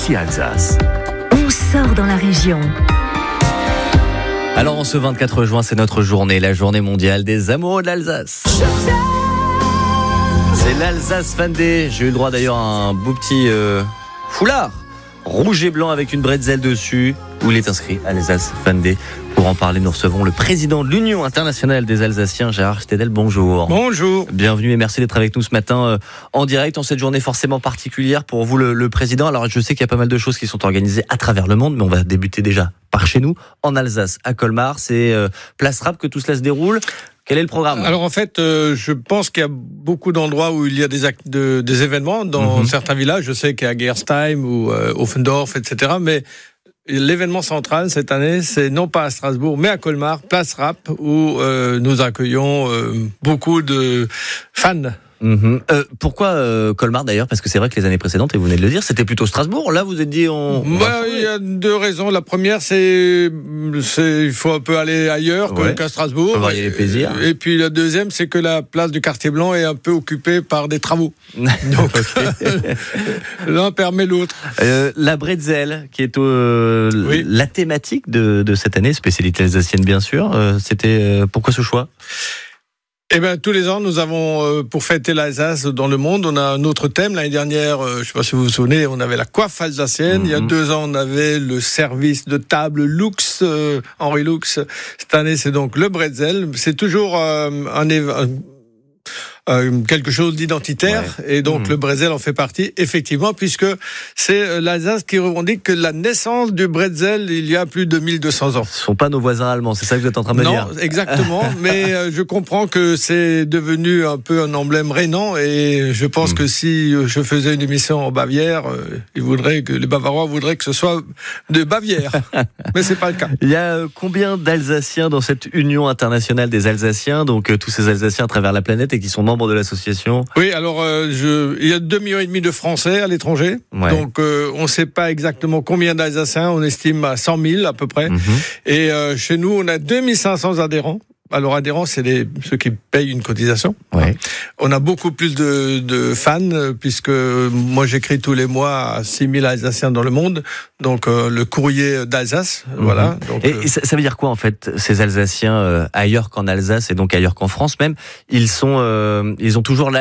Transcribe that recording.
ici Alsace. On sort dans la région. Alors en ce 24 juin, c'est notre journée, la journée mondiale des amoureux de l'Alsace. C'est l'Alsace Fan Day. J'ai eu le droit d'ailleurs à un beau petit foulard rouge et blanc avec une bretzel dessus où il est inscrit Alsace Fan Day. Pour en parler, nous recevons le président de l'Union internationale des Alsaciens, Gérard Stedel. Bonjour. Bonjour. Bienvenue et merci d'être avec nous ce matin en direct, en cette journée forcément particulière pour vous le président. Alors je sais qu'il y a pas mal de choses qui sont organisées à travers le monde, mais on va débuter déjà par chez nous, en Alsace, à Colmar. C'est Place Rapp que tout cela se déroule. Quel est le programme ? Alors en fait, je pense qu'il y a beaucoup d'endroits où il y a des événements dans certains villages. Je sais qu'il y a Gerstheim ou Offendorf, etc. Mais l'événement central cette année, c'est non pas à Strasbourg, mais à Colmar, Place Rapp, où nous accueillons beaucoup de fans. Pourquoi Colmar d'ailleurs ? Parce que c'est vrai que les années précédentes, et vous venez de le dire, c'était plutôt Strasbourg. Là, vous êtes dit il y a deux raisons. La première, c'est il faut un peu aller ailleurs qu'à Strasbourg. Faut varier les plaisirs. Et puis la deuxième, c'est que la place du Quartier Blanc est un peu occupée par des travaux. Donc l'un permet l'autre. La bretzel, qui est la thématique de cette année, spécialité alsacienne bien sûr. C'était pourquoi ce choix ? Eh bien, tous les ans, nous avons, pour fêter l'Alsace dans le monde, on a un autre thème. L'année dernière, je ne sais pas si vous vous souvenez, on avait la coiffe alsacienne. Il y a 2 ans, on avait le service de table Lux, Henri Lux. Cette année, c'est donc le bretzel. C'est toujours quelque chose d'identitaire, et donc le bretzel en fait partie, effectivement, puisque c'est l'Alsace qui revendique que la naissance du bretzel il y a plus de 1200 ans. Ce ne sont pas nos voisins allemands, c'est ça que vous êtes en train de me dire ? Non, exactement, mais je comprends que c'est devenu un peu un emblème rhénan, et je pense que si je faisais une émission en Bavière, les Bavarois voudraient que ce soit de Bavière, mais c'est pas le cas. Il y a combien d'Alsaciens dans cette Union internationale des Alsaciens, donc tous ces Alsaciens à travers la planète et qui sont membres de l'association ? Oui, alors il y a 2,5 millions de Français à l'étranger, donc on ne sait pas exactement combien d'Alsaciens, on estime à 100 000 à peu près, et chez nous on a 2500 adhérents. Alors adhérents, c'est ceux qui payent une cotisation. Ouais. On a beaucoup plus de fans, puisque moi j'écris tous les mois à 6 000 Alsaciens dans le monde, donc le courrier d'Alsace, voilà. Donc, et ça veut dire quoi en fait, ces Alsaciens ailleurs qu'en Alsace et donc ailleurs qu'en France même, ils ont toujours